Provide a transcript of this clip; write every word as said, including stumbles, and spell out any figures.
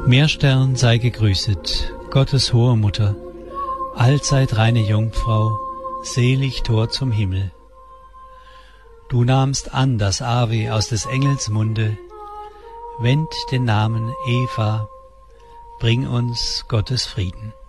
Meerstern sei gegrüßet, Gottes hohe Mutter, allzeit reine Jungfrau, selig Tor zum Himmel. Du nahmst an das Ave aus des Engels Munde, wend den Namen Eva, bring uns Gottes Frieden.